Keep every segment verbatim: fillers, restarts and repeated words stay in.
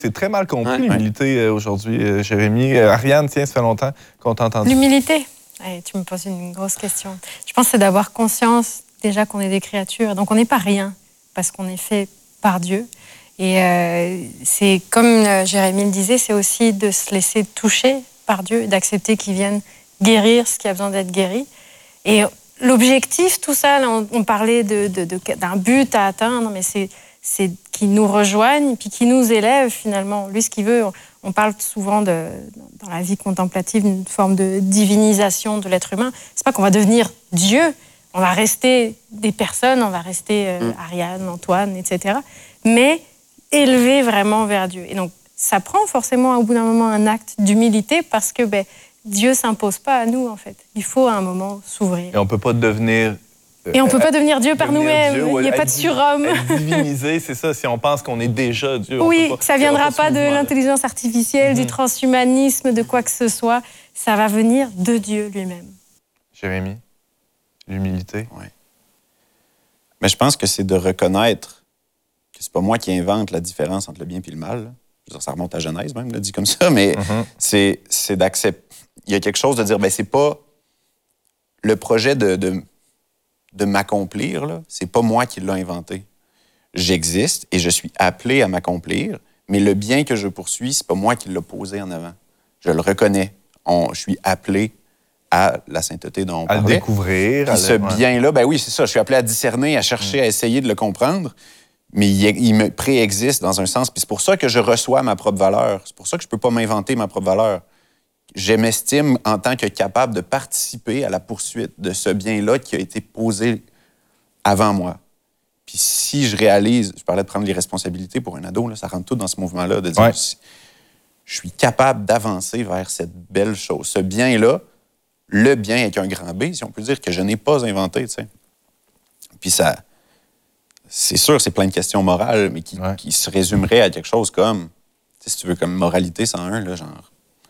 C'est très mal compris, ouais, l'humilité, ouais. aujourd'hui, euh, Jérémy. Euh, Ariane, tiens, ça fait longtemps qu'on t'a entendu. L'humilité? Allez, tu me poses une grosse question. Je pense que c'est d'avoir conscience déjà qu'on est des créatures. Donc, on n'est pas rien parce qu'on est fait par Dieu. Et euh, c'est, comme euh, Jérémy le disait, c'est aussi de se laisser toucher par Dieu, d'accepter qu'il vienne guérir ce qui a besoin d'être guéri. Et l'objectif, tout ça, là, on, on parlait de, de, de, d'un but à atteindre, mais c'est... c'est qu'il nous rejoigne, puis qu'il nous élève, finalement. Lui, ce qu'il veut, on, on parle souvent, de, dans la vie contemplative, d'une forme de divinisation de l'être humain. C'est pas qu'on va devenir Dieu, on va rester des personnes, on va rester euh, mm. Ariane, Antoine, et cetera, mais élevé vraiment vers Dieu. Et donc, ça prend forcément, au bout d'un moment, un acte d'humilité, parce que ben, Dieu s'impose pas à nous, en fait. Il faut, à un moment, s'ouvrir. Et on peut pas devenir... Et on ne peut pas devenir Dieu par nous-mêmes. Dieu, il n'y a pas de surhomme. Être divinisé, c'est ça. Si on pense qu'on est déjà Dieu, oui, on peut pas, ça ne viendra pas, pas de l'intelligence artificielle, mm-hmm. du transhumanisme, de quoi que ce soit. Ça va venir de Dieu lui-même. Jérémy, l'humilité. Oui. Mais je pense que c'est de reconnaître que c'est pas moi qui invente la différence entre le bien et le mal. Je veux dire, ça remonte à Genèse même, là, dit comme ça. Mais mm-hmm. c'est, c'est d'accepter. Il y a quelque chose de dire, ben c'est pas le projet de... de de m'accomplir, là, c'est pas moi qui l'ai inventé. J'existe et je suis appelé à m'accomplir, mais le bien que je poursuis, c'est pas moi qui l'ai posé en avant. Je le reconnais. On, je suis appelé à la sainteté dont on parlait. À le découvrir. Puis ce bien-là, ben oui, c'est ça. Je suis appelé à discerner, à chercher, mm. à essayer de le comprendre, mais il, il me préexiste dans un sens. Puis c'est pour ça que je reçois ma propre valeur. C'est pour ça que je peux pas m'inventer ma propre valeur. Je m'estime en tant que capable de participer à la poursuite de ce bien-là qui a été posé avant moi. Puis si je réalise, je parlais de prendre les responsabilités pour un ado, là, ça rentre tout dans ce mouvement-là, de dire, ouais. si je suis capable d'avancer vers cette belle chose, ce bien-là, le bien avec un grand B, si on peut dire, que je n'ai pas inventé, tu sais. Puis ça, c'est sûr, c'est plein de questions morales, mais qui, ouais. qui se résumeraient à quelque chose comme, si tu veux, comme moralité cent un, là, genre,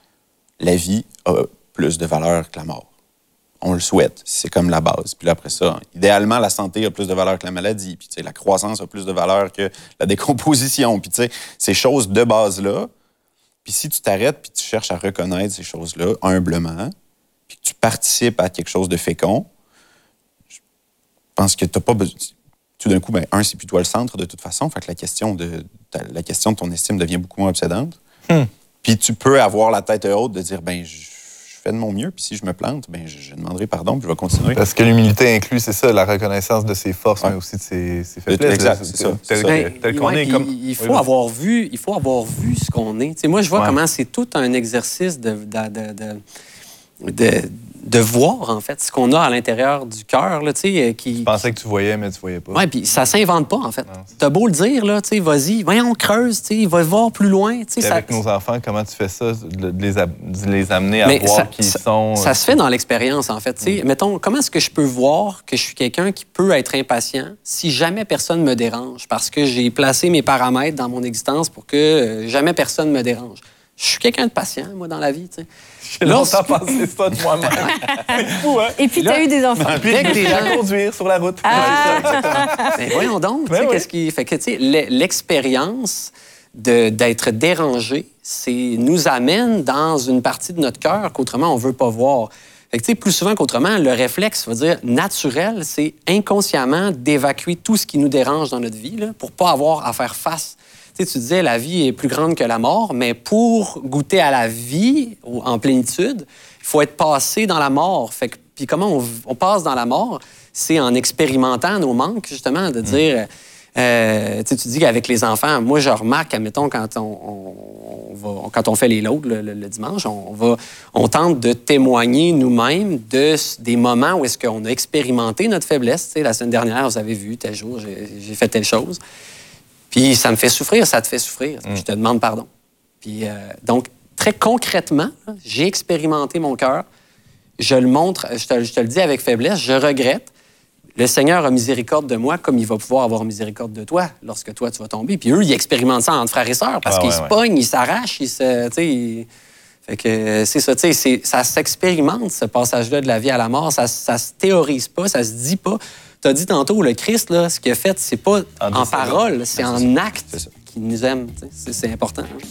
la vie a plus de valeur que la mort. On le souhaite. C'est comme la base. Puis là, après ça, idéalement, la santé a plus de valeur que la maladie. Puis, tu sais, la croissance a plus de valeur que la décomposition. Puis, tu sais, ces choses de base-là. Puis, si tu t'arrêtes puis tu cherches à reconnaître ces choses-là humblement, puis que tu participes à quelque chose de fécond, je pense que tu n'as pas besoin... Tout d'un coup, ben, un, c'est plus toi le centre, de toute façon. Fait que la question de, la question de ton estime devient beaucoup moins obsédante. Hmm. Puis tu peux avoir la tête haute de dire, ben je, je fais de mon mieux, puis si je me plante, ben je, je demanderai pardon, puis je vais continuer. Parce que l'humilité inclut, c'est ça, la reconnaissance de ses forces, ouais. mais aussi de ses, ses faiblesses. Exact, c'est, c'est ça. Tel, tel, tel qu'on ouais, est. Comme... Il, il, faut oui, avoir vu, il faut avoir vu ce qu'on est. T'sais, moi, je vois ouais. comment c'est tout un exercice de... de, de, de, de de voir, en fait, ce qu'on a à l'intérieur du cœur, là, tu sais, qui... Tu pensais que tu voyais, mais tu voyais pas. Oui, puis ça s'invente pas, en fait. T'as beau le dire, là, tu sais, vas-y, voyons, on creuse, tu sais, va voir plus loin, tu sais. Ça... Avec nos enfants, comment tu fais ça, de les, a... de les amener à mais voir ça, qui ça, sont... Ça se fait dans l'expérience, en fait, tu sais. Mm. Mettons, comment est-ce que je peux voir que je suis quelqu'un qui peut être impatient si jamais personne me dérange, parce que j'ai placé mes paramètres dans mon existence pour que euh, jamais personne me dérange. Je suis quelqu'un de patient, moi, dans la vie, tu sais. J'ai longtemps pensé ça de moi-même. C'est fou, hein? Et puis, tu as eu des enfants. Puis, des gens à conduire sur la route. Ah. Mais voyons donc, ben oui. qu'est-ce qui fait que, tu sais, l'expérience de, d'être dérangé, c'est nous amène dans une partie de notre cœur qu'autrement, on ne veut pas voir. Fait que, tu sais, plus souvent qu'autrement, le réflexe, va dire, naturel, c'est inconsciemment d'évacuer tout ce qui nous dérange dans notre vie là, pour ne pas avoir à faire face. Tu sais, tu disais, la vie est plus grande que la mort, mais pour goûter à la vie en plénitude, il faut être passé dans la mort. Fait que, puis comment on, on passe dans la mort? C'est en expérimentant nos manques, justement, de dire... Euh, tu dis qu'avec les enfants, moi, je remarque, admettons, quand on, on, on, va, quand on fait les loads le, le, le dimanche, on, va, on tente de témoigner nous-mêmes de, des moments où est-ce qu'on a expérimenté notre faiblesse. Tu sais, la semaine dernière, vous avez vu, tel jour, j'ai, j'ai fait telle chose. Puis ça me fait souffrir, ça te fait souffrir. Mm. Je te demande pardon. Puis euh, donc, très concrètement, là, j'ai expérimenté mon cœur. Je le montre, je te, je te le dis avec faiblesse, je regrette. Le Seigneur a miséricorde de moi comme il va pouvoir avoir miséricorde de toi lorsque toi, tu vas tomber. Puis eux, ils expérimentent ça entre frères et sœurs parce ah, qu'ils ouais, se ouais. pognent, ils s'arrachent, ils se... Tu sais, ils... Fait que c'est ça, tu sais, ça s'expérimente, ce passage-là de la vie à la mort. Ça, ça se théorise pas, ça se dit pas. Tu as dit tantôt, le Christ, là, ce qu'il a fait, c'est pas en, en parole, c'est en acte qui nous aime. C'est important. Hein?